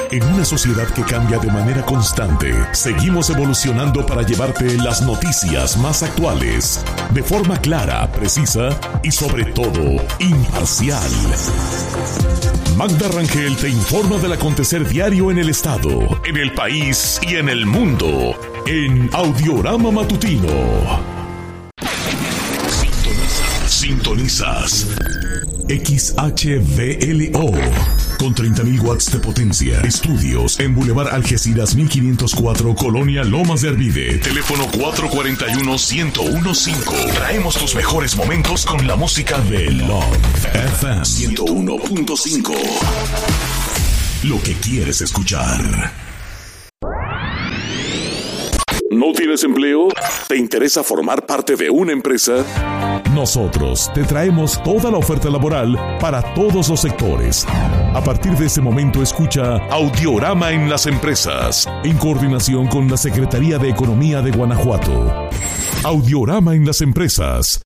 En una sociedad que cambia de manera constante, seguimos evolucionando para llevarte las noticias más actuales, de forma clara, precisa y sobre todo, imparcial. Magda Rangel te informa del acontecer diario en el estado, en el país y en el mundo, en Audiorama Matutino. Sintonizas XHVLO con 30.000 watts de potencia. Estudios en Boulevard Algeciras 1504, Colonia Lomas de Arvide. Teléfono 441-1015. Traemos tus mejores momentos con la música de Love FM 101.5. Lo que quieres escuchar. ¿No tienes empleo? ¿Te interesa formar parte de una empresa? Nosotros te traemos toda la oferta laboral para todos los sectores. A partir de este momento escucha Audiorama en las empresas, en coordinación con la Secretaría de Economía de Guanajuato. Audiorama en las empresas.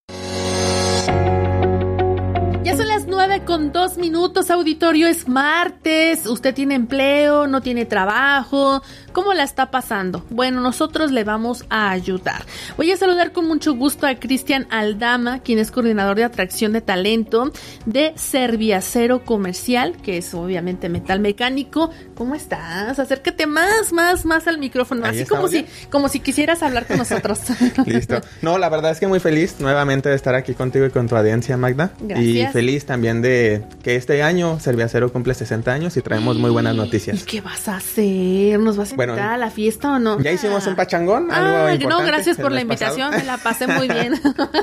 Ya son las 9:02, auditorio. Es martes. ¿Usted tiene empleo? ¿No tiene trabajo? ¿Cómo la está pasando? Bueno, nosotros le vamos a ayudar. Voy a saludar con mucho gusto a Cristian Aldama, quien es coordinador de atracción de talento de Serviacero Comercial, que es obviamente metal mecánico. ¿Cómo estás? Acércate más al micrófono, así como si quisieras hablar con nosotros. Listo. No, la verdad es que muy feliz nuevamente de estar aquí contigo y con tu audiencia, Magda. Gracias. Y feliz también de que este año Serviacero cumple 60 años y traemos muy buenas noticias. ¿Y qué vas a hacer? ¿Nos vas a invitar a la fiesta o no? Ya hicimos un pachangón, algo importante. No, gracias por la invitación, me la pasé muy bien.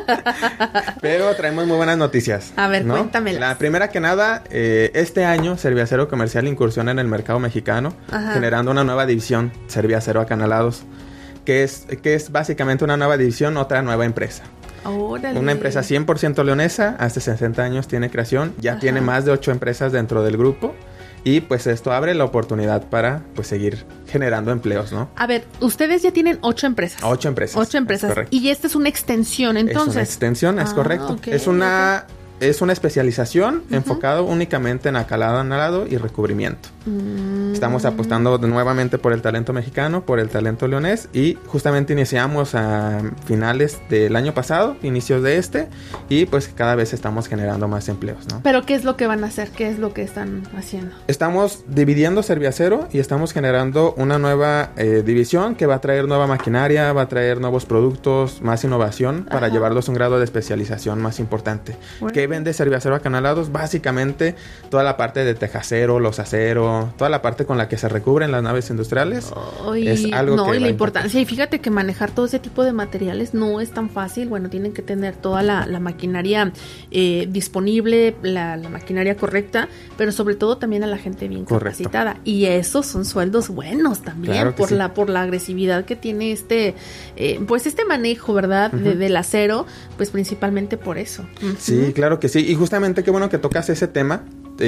Pero traemos muy buenas noticias. A ver, ¿no? cuéntamelas. La primera que nada, este año Serviacero Comercial incursiona en el mercado mexicano, generando una nueva división, Serviacero Acanalados, que es básicamente una nueva división, otra nueva empresa. Órale. Una empresa 100% leonesa, hace 60 años tiene creación, ya tiene más de 8 empresas dentro del grupo. Y pues esto abre la oportunidad para pues seguir generando empleos, ¿no? A ver, ustedes ya tienen 8 empresas. 8 empresas. 8 empresas. Correcto. Y esta es una extensión, entonces. Es una extensión, es correcto. Okay, Es una especialización enfocado únicamente en acalado y recubrimiento. Estamos apostando nuevamente por el talento mexicano, por el talento leonés, y justamente iniciamos a finales del año pasado, inicios de y pues cada vez estamos generando más empleos, ¿no? ¿Pero qué es lo que van a hacer? ¿Qué es lo que están haciendo? Estamos dividiendo Serviacero y estamos generando una nueva división que va a traer nueva maquinaria, va a traer nuevos productos, más innovación para llevarlos a un grado de especialización más importante. Bueno. ¿Qué vende Serviacero Acanalados? Básicamente toda la parte de tejacero, los aceros, toda la parte con la que se recubren las naves industriales. Es algo que y la importancia, y fíjate que manejar todo ese tipo de materiales no es tan fácil. Bueno, tienen que tener toda la maquinaria disponible, la maquinaria correcta, pero sobre todo también a la gente bien capacitada. Y esos son sueldos buenos también, claro por la agresividad que tiene este manejo, ¿verdad? Del acero, pues principalmente por eso. Sí, claro que sí. Y justamente qué bueno que tocas ese tema.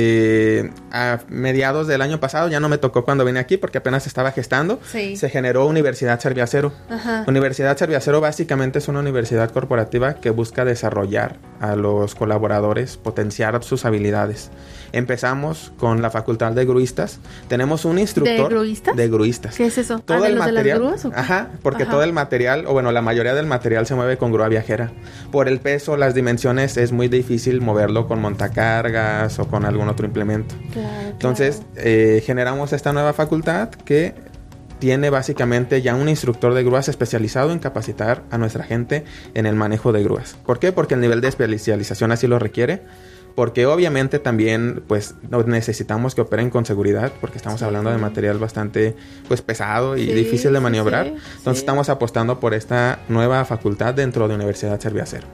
A mediados del año pasado, ya no me tocó cuando vine aquí porque apenas estaba gestando, se generó Universidad Serviacero. Universidad Serviacero básicamente es una universidad corporativa que busca desarrollar a los colaboradores, potenciar sus habilidades. Empezamos con la facultad de gruistas. Tenemos un instructor. ¿De gruistas? De gruistas. ¿Qué es eso? Todo el material. ¿De las grúas, o qué? Porque todo el material, o bueno, la mayoría del material se mueve con grúa viajera. Por el peso, las dimensiones, es muy difícil moverlo con montacargas o con algún otro implemento. Claro, entonces, generamos esta nueva facultad que tiene básicamente ya un instructor de grúas especializado en capacitar a nuestra gente en el manejo de grúas. ¿Por qué? Porque el nivel de especialización así lo requiere. Porque obviamente también pues necesitamos que operen con seguridad, porque estamos hablando de material bastante pues pesado y difícil de maniobrar. Entonces estamos apostando por esta nueva facultad dentro de Universidad Serviacero.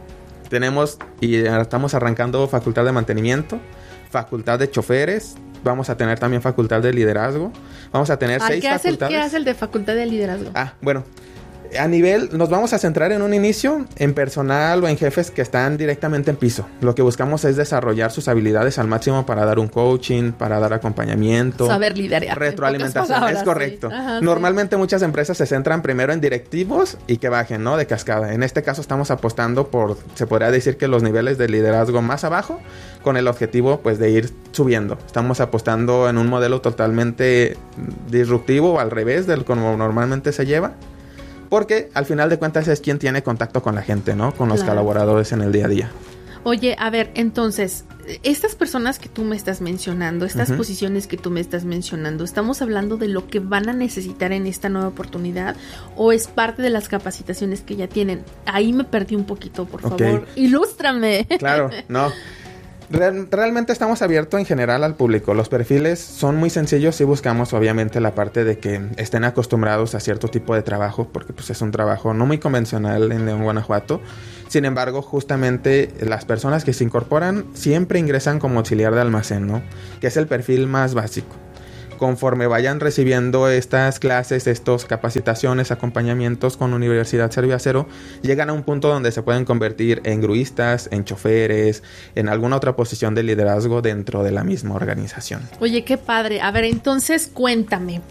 Estamos arrancando facultad de mantenimiento, facultad de choferes, vamos a tener también facultad de liderazgo, vamos a tener 6 facultades. ¿Qué hace el de facultad de liderazgo? Bueno, A nivel, nos vamos a centrar en un inicio en personal o en jefes que están directamente en piso. Lo que buscamos es desarrollar sus habilidades al máximo para dar un coaching, para dar acompañamiento. Saber liderar. Retroalimentación, es correcto. Sí. Ajá, normalmente muchas empresas se centran primero en directivos y que bajen, ¿no? De cascada. En este caso estamos apostando por, se podría decir que los niveles de liderazgo más abajo, con el objetivo pues de ir subiendo. Estamos apostando en un modelo totalmente disruptivo o al revés de como normalmente se lleva. Porque al final de cuentas es quien tiene contacto con la gente, ¿no? Con los colaboradores en el día a día. Oye, a ver, entonces, estas personas que tú me estás mencionando, estas posiciones que tú me estás mencionando, ¿estamos hablando de lo que van a necesitar en esta nueva oportunidad o es parte de las capacitaciones que ya tienen? Ahí me perdí un poquito, por favor. Ilústrame. Claro, no. Realmente estamos abiertos en general al público. Los perfiles son muy sencillos y buscamos obviamente la parte de que estén acostumbrados a cierto tipo de trabajo, porque pues es un trabajo no muy convencional en León, Guanajuato. Sin embargo, justamente las personas que se incorporan siempre ingresan como auxiliar de almacén, ¿no? Que es el perfil más básico. Conforme vayan recibiendo estas clases, estas capacitaciones, acompañamientos con Universidad Serviacero, llegan a un punto donde se pueden convertir en gruistas, en choferes, en alguna otra posición de liderazgo dentro de la misma organización. Oye, qué padre. A ver, entonces cuéntame.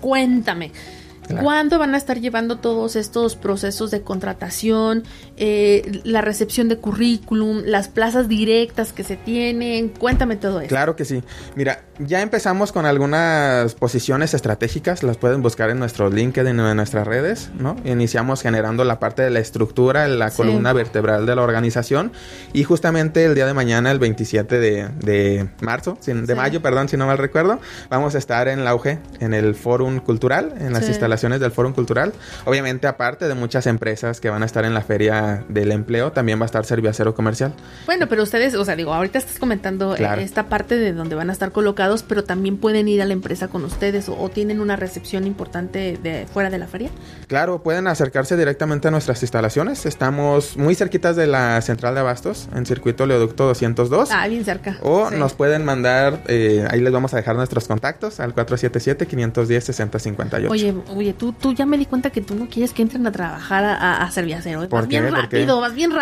Claro. ¿Cuándo van a estar llevando todos estos procesos de contratación, la recepción de currículum, las plazas directas que se tienen? Cuéntame todo eso. Claro que sí. Mira, ya empezamos con algunas posiciones estratégicas, las pueden buscar en nuestro LinkedIn o en nuestras redes, ¿no? Iniciamos generando la parte de la estructura, la columna vertebral de la organización y justamente el día de mañana, el 27 de mayo, si no mal recuerdo, vamos a estar en la UG, en el Fórum Cultural, en las instalaciones del Fórum Cultural. Obviamente, aparte de muchas empresas que van a estar en la Feria del Empleo, también va a estar Serviacero Comercial. Bueno, pero ustedes, o sea, digo, ahorita estás comentando esta parte de donde van a estar colocados, pero también pueden ir a la empresa con ustedes o tienen una recepción importante de fuera de la feria. Claro, pueden acercarse directamente a nuestras instalaciones. Estamos muy cerquitas de la central de abastos, en circuito Oleoducto 202. Ah, bien cerca. O nos pueden mandar, ahí les vamos a dejar nuestros contactos al 477-510-6058. Oye, tú ya me di cuenta que tú no quieres que entren a trabajar a Serviacero. Vas bien rápido.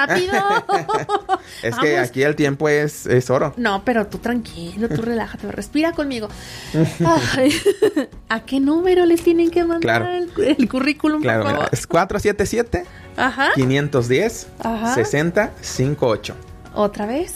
Es que aquí el tiempo es oro. No, pero tú tranquilo, tú relájate, respira conmigo. Ay, ¿a qué número les tienen que mandar el currículum, por favor? Mira, es 477-510-6058. ¿Otra vez?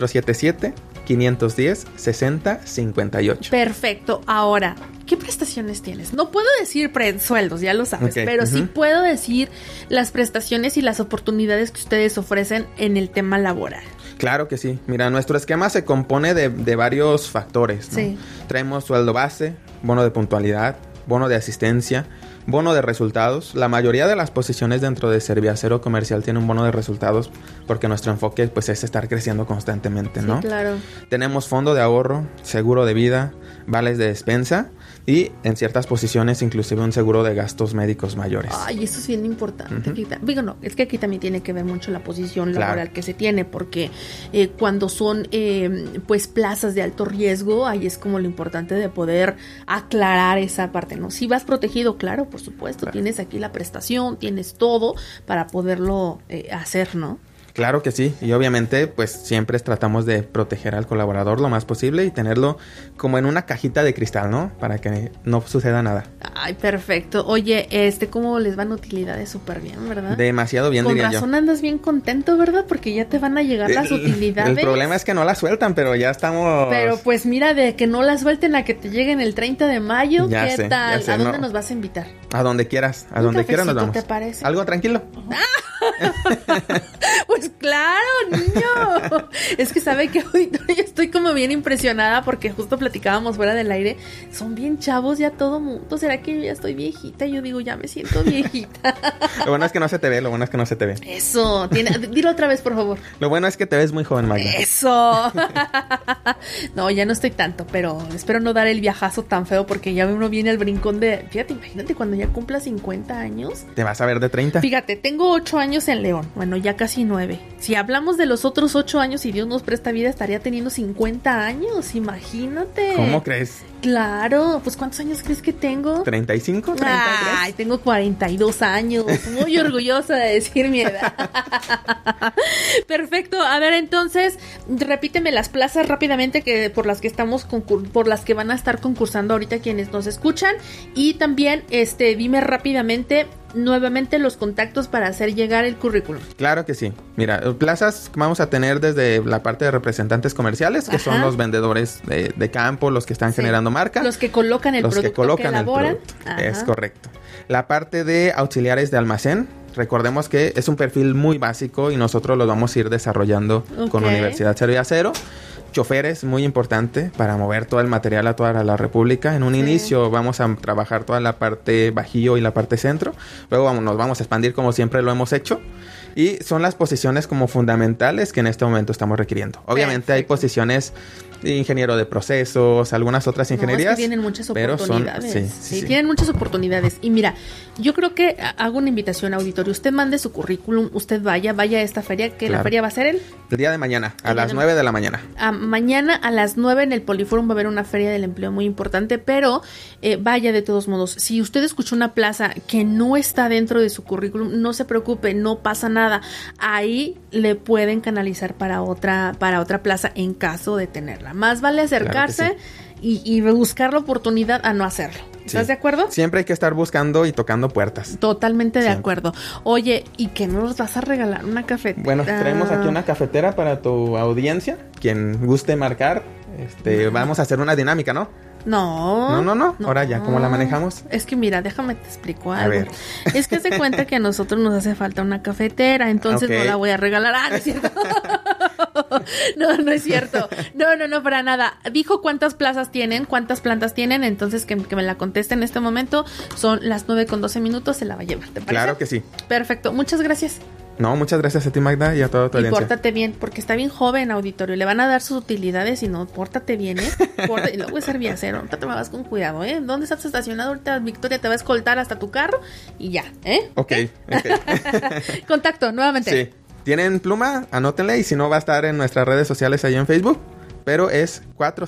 477-510-6058. Perfecto. Ahora, ¿qué prestaciones tienes? No puedo decir sueldos, ya lo sabes, pero sí puedo decir las prestaciones y las oportunidades que ustedes ofrecen en el tema laboral. Claro que sí. Mira, nuestro esquema se compone de varios factores, ¿no? Sí. Traemos sueldo base, bono de puntualidad, bono de asistencia, bono de resultados. La mayoría de las posiciones dentro de Serviacero Comercial tienen un bono de resultados porque nuestro enfoque pues es estar creciendo constantemente, ¿no? Sí, claro. Tenemos fondo de ahorro, seguro de vida, vales de despensa y en ciertas posiciones inclusive un seguro de gastos médicos mayores. Ay, eso es bien importante. Digo, no, es que aquí también tiene que ver mucho la posición laboral que se tiene, porque cuando son pues plazas de alto riesgo, ahí es como lo importante de poder aclarar esa parte, ¿no? Si vas protegido, claro, por supuesto, tienes aquí la prestación, tienes todo para poderlo hacer, ¿no? Claro que sí, y obviamente pues siempre tratamos de proteger al colaborador lo más posible y tenerlo como en una cajita de cristal, ¿no? Para que no suceda nada. Ay, perfecto. Oye, ¿cómo les van utilidades? Súper bien, ¿verdad? Demasiado bien, diría yo. Con razón andas bien contento, ¿verdad? Porque ya te van a llegar las utilidades. El problema es que no las sueltan, pero ya estamos... Pero pues mira, de que no las suelten a que te lleguen el 30 de mayo, ¿qué tal? ¿A dónde nos vas a invitar? A donde quieras, a donde quieras nos vamos. ¿Te parece? ¿Algo tranquilo? Pues claro, niño. Es que sabe que ahorita yo estoy como bien impresionada porque justo platicábamos fuera del aire. Son bien chavos ya todo mundo. ¿Será que yo ya estoy viejita? Yo digo, ya me siento viejita. Lo bueno es que no se te ve, Eso. Dilo otra vez, por favor. Lo bueno es que te ves muy joven, Magda. Eso. No, ya no estoy tanto, pero espero no dar el viajazo tan feo porque ya uno viene al brincón de... Fíjate, imagínate cuando ya cumpla 50 años. ¿Te vas a ver de 30? Fíjate, tengo 8 años en León. Bueno, ya casi 9. Si hablamos de los otros 8 años y Dios nos presta vida, estaría teniendo teniendo 50 años, imagínate. ¿Cómo crees? Claro, pues ¿cuántos años crees que tengo? 35, 33. Ay, tengo 42 años, muy orgullosa de decir mi edad. Perfecto, a ver, entonces, repíteme las plazas rápidamente que por las que estamos por las que van a estar concursando ahorita quienes nos escuchan, y también dime rápidamente nuevamente los contactos para hacer llegar el currículum. Claro que sí. Mira, plazas vamos a tener desde la parte de representantes comerciales, que son los vendedores de campo, los que están generando marca. Los que colocan el producto que elaboran. Es correcto. La parte de auxiliares de almacén. Recordemos que es un perfil muy básico y nosotros lo vamos a ir desarrollando con Universidad Serviacero. Choferes, muy importante para mover todo el material a toda la República. En un inicio vamos a trabajar toda la parte Bajío y la parte centro. Luego nos vamos a expandir como siempre lo hemos hecho. Y son las posiciones como fundamentales que en este momento estamos requiriendo. Obviamente hay posiciones de ingeniero de procesos, algunas otras ingenierías. Es que tienen muchas oportunidades. Pero sí, tienen muchas oportunidades. Y mira, yo creo que hago una invitación a auditorio. Usted mande su currículum, usted vaya a esta feria, que la feria va a ser el día de mañana, a las 9 de la mañana. Mañana a las 9 en el Poliforum va a haber una feria del empleo muy importante, pero vaya de todos modos. Si usted escuchó una plaza que no está dentro de su currículum, no se preocupe, no pasa nada. Ahí le pueden canalizar para otra plaza en caso de tenerla. Más vale acercarse y buscar la oportunidad a no hacerlo. ¿Estás de acuerdo? Siempre hay que estar buscando y tocando puertas. Totalmente de acuerdo. Oye, ¿y qué nos vas a regalar? ¿Una cafetera? Bueno, traemos aquí una cafetera para tu audiencia. Quien guste marcar, vamos a hacer una dinámica, ¿no? No. Ahora ya, ¿cómo la manejamos? Es que mira, déjame te explico algo. A ver. Es que se cuenta que a nosotros nos hace falta una cafetera, entonces no la voy a regalar. No es cierto. No es cierto. No, para nada. Dijo cuántas plazas tienen, cuántas plantas tienen, entonces que me la conteste en este momento. Son las 9:12, se la va a llevar, ¿te parece? Claro que sí. Perfecto, muchas gracias. No, muchas gracias a ti, Magda, y a toda tu audiencia. Y pórtate bien, porque está bien joven, auditorio. Le van a dar sus utilidades y no, pórtate bien, y luego es serviacero. Ahorita te me vas con cuidado, ¿Dónde estás estacionado? Ahorita Victoria te va a escoltar hasta tu carro y ya, Ok. Contacto, nuevamente. Sí. ¿Tienen pluma? Anótenle, y si no va a estar en nuestras redes sociales ahí en Facebook. Pero es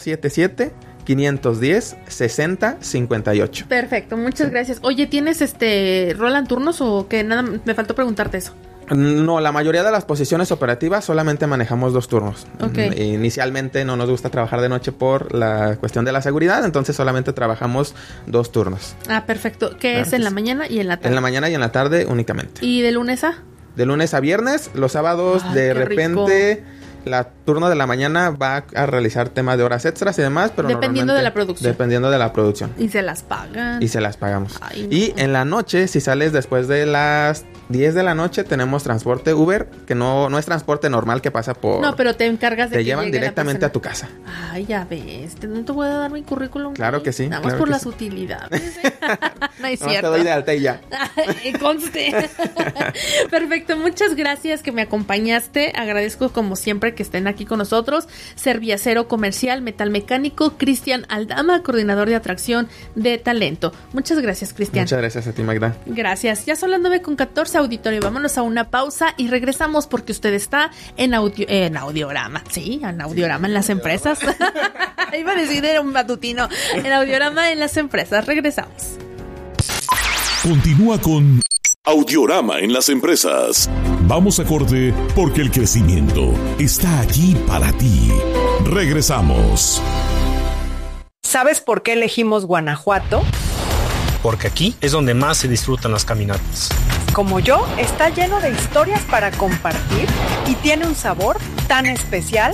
477-510-6058. Perfecto, muchas gracias. Oye, ¿tienes Roland turnos o que nada? Me faltó preguntarte eso. No, la mayoría de las posiciones operativas solamente manejamos 2 turnos. Inicialmente no nos gusta trabajar de noche por la cuestión de la seguridad, entonces solamente trabajamos 2 turnos. Perfecto. ¿Qué es en la mañana y en la tarde? En la mañana y en la tarde únicamente. ¿Y de lunes a? De lunes a viernes. Los sábados de repente rico. La turno de la mañana va a realizar temas de horas extras y demás, pero dependiendo de la producción. Dependiendo de la producción. Y se las pagan. Y se las pagamos. Y en la noche, si sales después de las 10 de la noche, tenemos transporte Uber, que no es transporte normal que pasa por... No, pero te encargas de te llevan directamente a tu casa. Ay, ya ves. ¿No te voy a dar mi currículum? Claro que sí. Nada más por las utilidades. No es cierto. Te doy de alta y ya. Conste. Perfecto. Muchas gracias que me acompañaste. Agradezco como siempre que estén aquí con nosotros. Serviacero Comercial, Metal Mecánico, Cristian Aldama, coordinador de atracción de talento. Muchas gracias, Cristian. Muchas gracias a ti, Magda. Gracias. Ya son las 9:14, auditorio. Vámonos a una pausa y regresamos porque usted está en Audiorama. Sí, en Audiorama en las empresas. Iba a decir era un matutino. En Audiorama en las empresas. Regresamos. Continúa con Audiorama en las empresas. Vamos a corte porque el crecimiento está aquí para ti. Regresamos. ¿Sabes por qué elegimos Guanajuato? Porque aquí es donde más se disfrutan las caminatas. Como yo, está lleno de historias para compartir y tiene un sabor tan especial.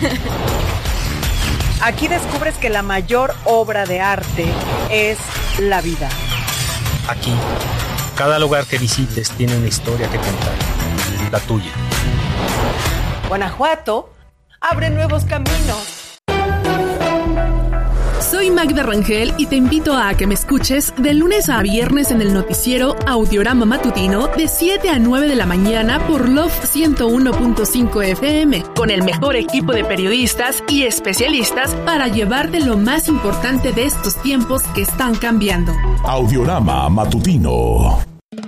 Aquí descubres que la mayor obra de arte es la vida. Aquí, cada lugar que visites tiene una historia que contar, la tuya. Guanajuato abre nuevos caminos. Soy Magda Rangel y te invito a que me escuches de lunes a viernes en el noticiero Audiorama Matutino de 7 a 9 de la mañana por Love 101.5 FM, con el mejor equipo de periodistas y especialistas para llevarte lo más importante de estos tiempos que están cambiando. Audiorama Matutino.